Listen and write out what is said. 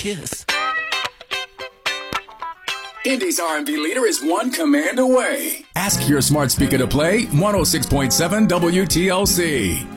kiss. Indy's R&B leader is one command away. Ask your smart speaker to play 106.7 WTLC.